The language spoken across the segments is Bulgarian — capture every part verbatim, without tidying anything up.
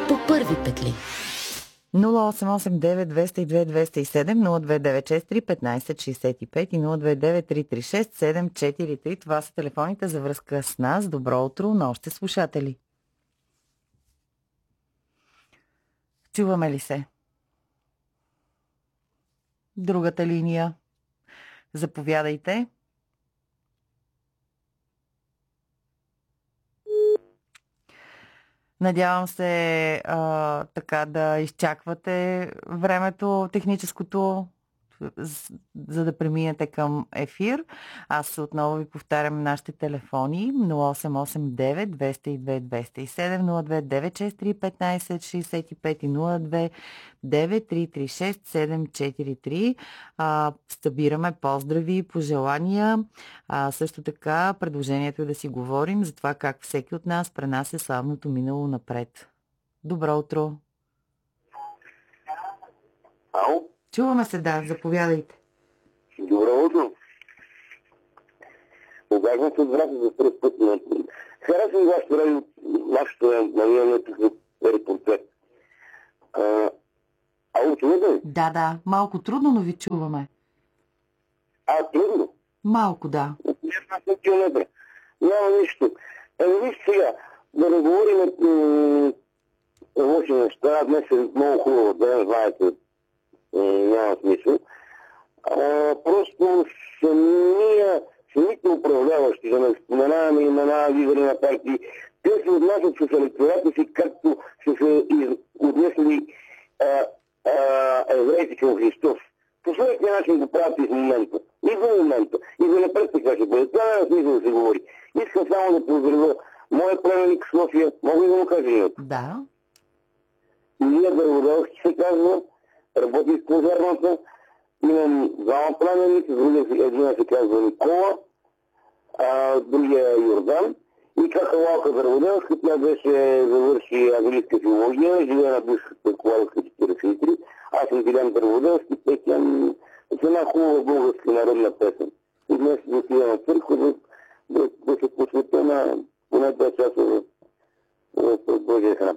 по първи петли. нула осем осем девет двеста и две двеста и седем, нула две девет шест три петнайсет шейсет и пет и нула две девет три три шест седем четири три. Това са телефоните за връзка с нас. Добро утро на още слушатели. Чуваме ли се? Другата линия. Заповядайте. Надявам се а, така да изчаквате времето техническото, за да преминете към ефир. Аз отново ви повтарям нашите телефони нула осем осем девет двеста и две двеста и седем, нула две девет шест три петнайсет шейсет и пет и нула две девет три три шест седем четири три. А, събираме поздрави и пожелания. А, също така предложението е да си говорим за това как всеки от нас пренася славното минало напред. Добро утро! Ало? Чуваме се, да, заповядайте. Добро утро. Обаждам се от врата за пръв път. Харесвам вашето радио, вашето намиране тук за репортер. Ало, чувате ли? Да, да, малко трудно, но ви чуваме. А, трудно? Малко, да. петнайсет километра. Няма нищо. Еми, виж сега, да не говорим лоши неща. Днес е много хубаво ден, знаете. Няма смисъл. А, просто самия, самите управляващи, да не споменаваме имена, лидери на партии, те се отнасят с електората си, както са се из... отнесли а, а, евреите към Христос. По същия начин го правят и в момента. И в момента. И за напред така ще бъде. Това няма смисъл да се говори. Искам само да поздравя моят племенник в София. Мога и да му кажа името. Да. Илия Дърводелски се казва. Работи в пожарната, имам двама племенници, другия един се казва Никола, а другия е Йордан. И кака Лалка Дърводелска, тя беше завърши английска филология, живее на бившата Ковалска четирийсет и три. Аз съм Дилян Дърводелски, петям с една хубава българска народна песен. И днес да отида на църква, да, да, да се посветя на поне два часа в Божия храм.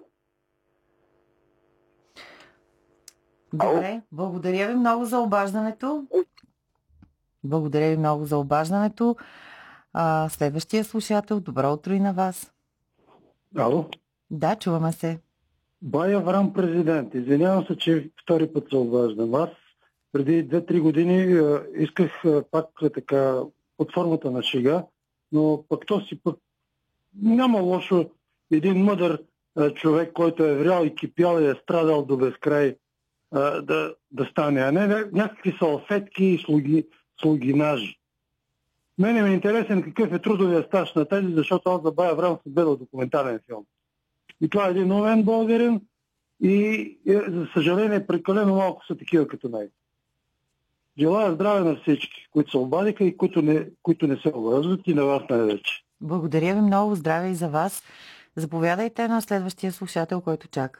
Добре, благодаря ви много за обаждането. Благодаря ви много за обаждането. А, следващия слушател, добро утро и на вас. Ало? Да, чуваме се. Бая Врам, президент. Извинявам се, че втори път се обаждам. Аз преди две-три години а, исках а, пак а, така под формата на шега, но пък то си пък няма лошо един мъдър а, човек, който е врял и кипял и е страдал до безкрай, Да, да стане, а не някакви салфетки и слуги, слугинажи. Мене ми е интересен какъв е трудовия стаж на тези, защото аз за бая време съм гледал документален филм. И това е един новен българин и, и за съжаление прекалено малко са такива като него. Желая здраве на всички, които се обадиха и които не, които не се обаждат и на вас най-вече. Благодаря ви много, здраве и за вас. Заповядайте на следващия слушател, който чака.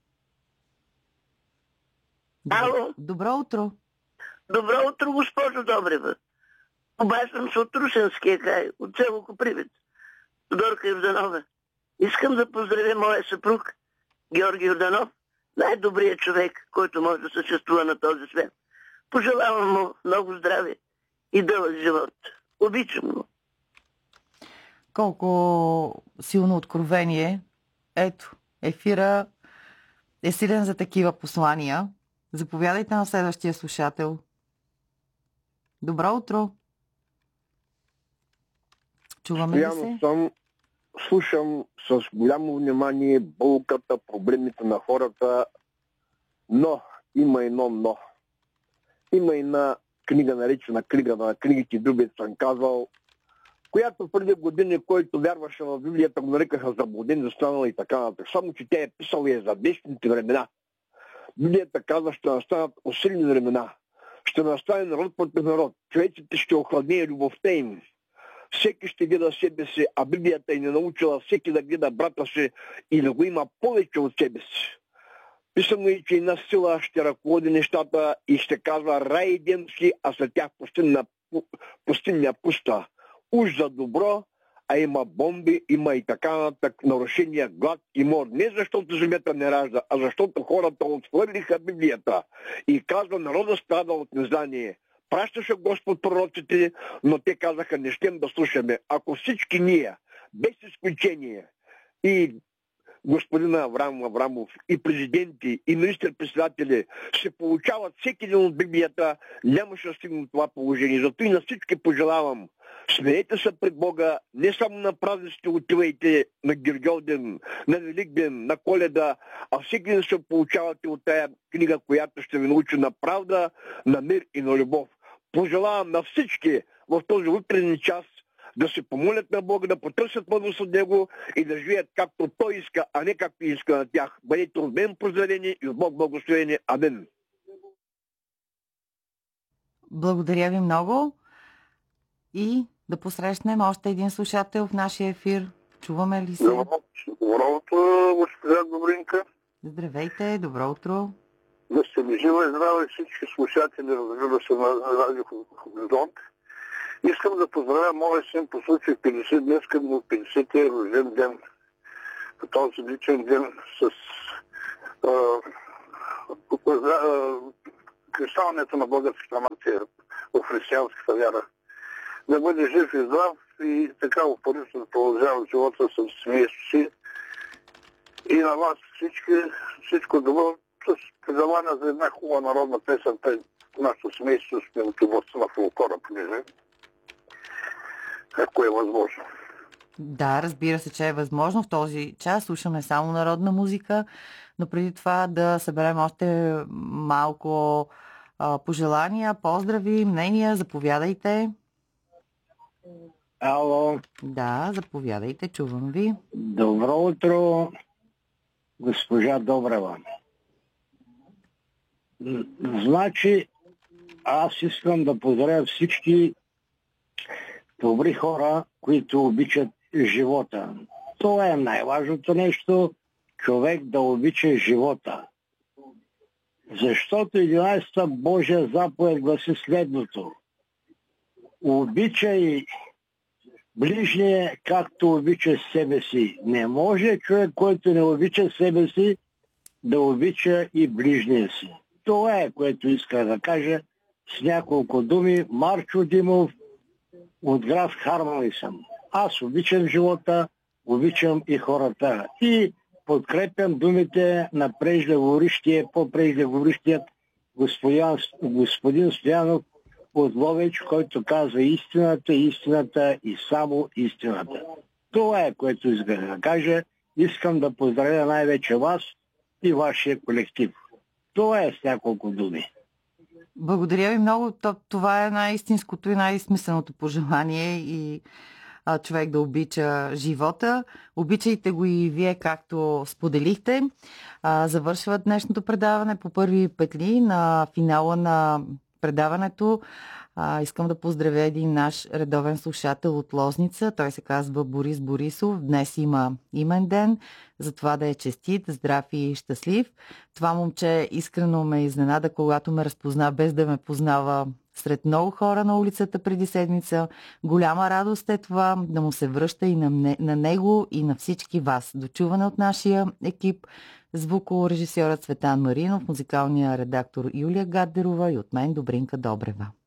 Ало. Добро утро. Добро утро, госпожо Добрева. Обаждам се от Русенския край, от село Копривец. Дорка Йорданова. Искам да поздравя моя съпруг, Георги Йорданов, най-добрият човек, който може да съществува на този свят. Пожелавам му много здраве и дълъг живот. Обичам го. Колко силно откровение. Ето, ефира е силен за такива послания. Заповядайте на следващия слушател. Добро утро. Чуваме ли се? Съм, слушам с голямо внимание болката, проблемите на хората, но има едно но. Има една книга, наречена книга на книгите Дубец, съм казал, която преди години, който вярваше в Библията, го нарекаха заблуден, застанал и така нататък. Само, че тя е писала и за вечните времена. Библията казва, ще настанат усилени времена. Ще настане народ против народ. Човеците ще охладнее любовта им. Всеки ще гледа себе си, а Библията е не научила всеки да гледа брата си и да го има повече от себе си. Писано е, че една сила ще ръководи нещата и ще казва рай едемски, а след тях пустинна, пустинна пуста. Уж за добро, а има бомби, има и така нататък, нарушения, глад и мор. Не защото земята не ражда, а защото хората отхвърлиха Библията и казва, народа страда от незнание. Пращаше Господ пророците, но те казаха, не щем да слушаме. Ако всички ние, без изключение, и господина Авраам Аврамов, и президенти, и министър-председатели се получават всеки един от Библията, нямаше да стигне това положение. Зато и на всички пожелавам, смеете се пред Бога, не само на празниците отивайте на Гергьовден, на Великден, на Коледа, а всеки ден се получавате от тая книга, която ще ви научи на правда, на мир и на любов. Пожелавам на всички в този утренен час да се помолят на Бога, да потърсят мъдрост от Него и да живеят както Той иска, а не както иска на тях. Бъдете от мен прозрени и от Бог благословени. Амин. Благодаря ви много и да посрещнем още един слушател в нашия ефир. Чуваме ли се? Добро утро, госпожа Добринка. Здравейте, добро утро. Да сте ми жива и здраве всички слушатели, разбира се, на Радио Хоризонт. Искам да поздравя моя син по случай петдесет, днес към му петдесетия рожден ден. По този личен ден с кръщаването на българската нация в християнската вяра. Да бъде жив и здрав и така упорито да продължава живота с семейството си. И на вас всички, всичко добро, с предаване за една хубава народна песен, нашето семейство сме от областта на фолклора, понеже ако е възможно. Да, разбира се, че е възможно. В този час слушаме само народна музика, но преди това да съберем още малко а, пожелания, поздрави, мнения. Заповядайте. Ало. Да, заповядайте, чувам ви. Добро утро, госпожа Добрева. Значи, аз искам да поздравя всички добри хора, които обичат живота. Това е най-важното нещо, човек да обича живота. Защото единадесета Божия заповед гласи следното. Обичай ближния, както обича себе си. Не може човек, който не обича себе си, да обича и ближния си. Това е, което иска да кажа с няколко думи. Марчо Димов от град Харманли съм. Аз обичам живота, обичам и хората. И подкрепям думите на преждеговорищия, по-преждеговорищият господин, господин Стоянов от Ловеч, който каза истината, истината и само истината. Това е, което исках да кажа. Искам да поздравя най-вече вас и вашия колектив. Това е с няколко думи. Благодаря ви много. Това е най-истинското и най-смисленото пожелание и а, човек да обича живота. Обичайте го и вие, както споделихте. А, завършва днешното предаване по първи петли на финала на предаването. А, искам да поздравя един наш редовен слушател от Лозница. Той се казва Борис Борисов. Днес има имен ден, затова да е честит, здрав и щастлив. Това момче искрено ме изненада, когато ме разпозна, без да ме познава сред много хора на улицата преди седмица. Голяма радост е това да му се връща и на, на него, и на всички вас. Дочуване от нашия екип, звукорежисьорът Цветан Маринов, музикалния редактор Юлия Гаддерова и от мен Добринка Добрева.